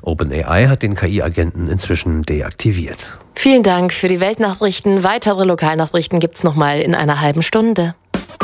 OpenAI hat den KI-Agenten inzwischen deaktiviert. Vielen Dank für die Weltnachrichten. Weitere Lokalnachrichten gibt's nochmal in einer halben Stunde.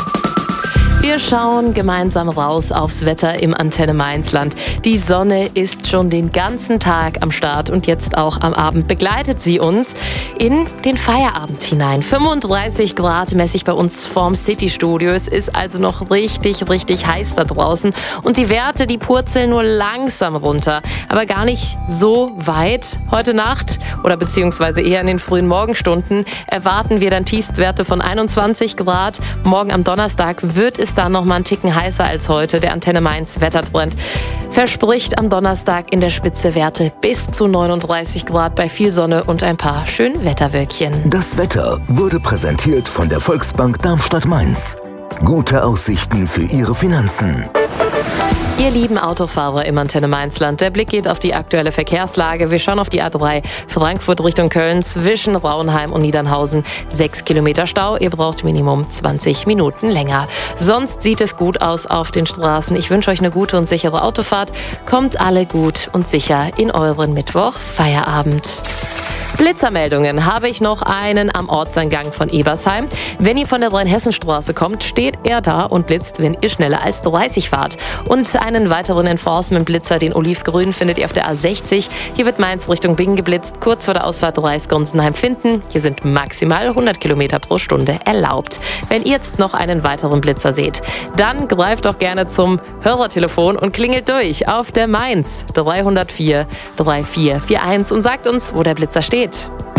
Wir schauen gemeinsam raus aufs Wetter im Antenne Mainzland. Die Sonne ist schon den ganzen Tag am Start und jetzt auch am Abend begleitet sie uns in den Feierabend hinein. 35 Grad messe ich bei uns vorm City-Studio. Es ist also noch richtig, richtig heiß da draußen und die Werte, die purzeln nur langsam runter, aber gar nicht so weit. Heute Nacht oder beziehungsweise eher in den frühen Morgenstunden erwarten wir dann Tiefstwerte von 21 Grad. Morgen am Donnerstag wird es dann noch mal einen Ticken heißer als heute. Der Antenne Mainz Wettertrend verspricht am Donnerstag in der Spitze Werte bis zu 39 Grad bei viel Sonne und ein paar schönen Wetterwölkchen. Das Wetter wurde präsentiert von der Volksbank Darmstadt-Mainz. Gute Aussichten für Ihre Finanzen. Ihr lieben Autofahrer im Antenne Mainzland, der Blick geht auf die aktuelle Verkehrslage. Wir schauen auf die A3 Frankfurt Richtung Köln zwischen Raunheim und Niedernhausen. 6 Kilometer Stau, ihr braucht Minimum 20 Minuten länger. Sonst sieht es gut aus auf den Straßen. Ich wünsche euch eine gute und sichere Autofahrt. Kommt alle gut und sicher in euren Mittwoch-Feierabend. Blitzermeldungen habe ich noch einen am Ortseingang von Ebersheim. Wenn ihr von der Rheinhessenstraße kommt, steht er da und blitzt, wenn ihr schneller als 30 fahrt. Und einen weiteren Enforcement-Blitzer, den Olivgrün, findet ihr auf der A60. Hier wird Mainz Richtung Bingen geblitzt, kurz vor der Ausfahrt Reis-Gonsenheim-Finden. Hier sind maximal 100 Kilometer pro Stunde erlaubt. Wenn ihr jetzt noch einen weiteren Blitzer seht, dann greift doch gerne zum Hörertelefon und klingelt durch auf der Mainz 304 3441 und sagt uns, wo der Blitzer steht.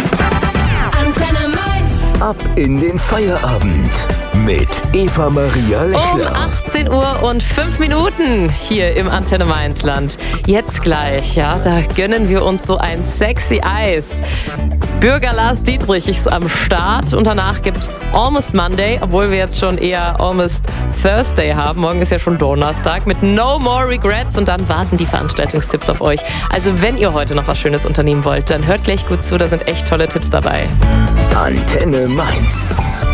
Antenne Mainz. Ab in den Feierabend mit Eva Maria Lechler. Um 18 Uhr und 5 Minuten hier im Antenne Mainzland. Jetzt gleich, ja, da gönnen wir uns so ein sexy Eis. Bürger Lars Dietrich ist am Start und danach gibt Almost Monday, obwohl wir jetzt schon eher Almost Thursday haben. Morgen ist ja schon Donnerstag mit No More Regrets und dann warten die Veranstaltungstipps auf euch. Also wenn ihr heute noch was Schönes unternehmen wollt, dann hört gleich gut zu, da sind echt tolle Tipps dabei. Antenne Mainz.